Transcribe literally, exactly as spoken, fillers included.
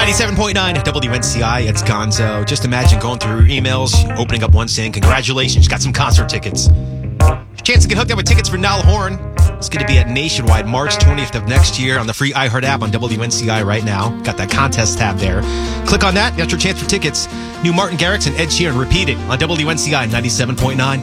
ninety-seven point nine W N C I, it's Gonzo. Just imagine going through your emails, opening up one saying, congratulations, you got some concert tickets. Chance to get hooked up with tickets for Niall Horan. It's going to be at Nationwide March twentieth of next year on the free iHeart app on W N C I right now. Got that contest tab there. Click on that, that's your chance for tickets. New Martin Garrix and Ed Sheeran repeat it on W N C I ninety-seven point nine.